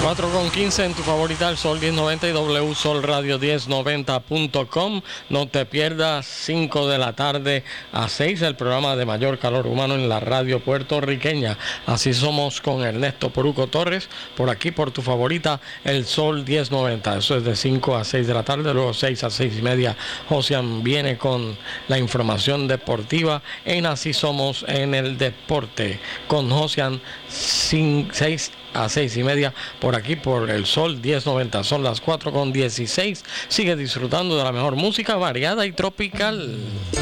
4:15 en tu favorita, el Sol 1090 y wsolradio1090.com. No te pierdas 5 de la tarde a 6, el programa de mayor calor humano en la radio puertorriqueña. Así somos con Ernesto Poruco Torres, por aquí por tu favorita, el Sol 1090. Eso es de 5 a 6 de la tarde, luego 6 a 6 y media. Josian viene con la información deportiva en Así Somos en el Deporte. Con Josian 6 a 6 y media por aquí por el Sol 1090. Son las 4:16. Sigue disfrutando de la mejor música variada y tropical.